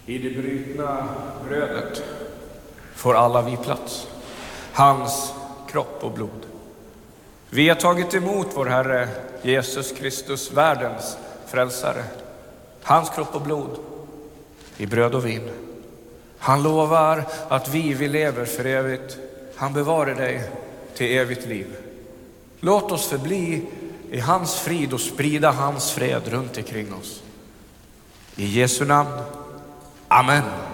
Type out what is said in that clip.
I det brutna brödet får alla vi plats. Hans kropp och blod. Vi har tagit emot vår Herre Jesus Kristus, världens frälsare. Hans kropp och blod i bröd och vin. Han lovar att vi lever för evigt. Han bevarar dig till evigt liv. Låt oss förbli i hans frid och sprida hans fred runt omkring oss. I Jesu namn. Amen.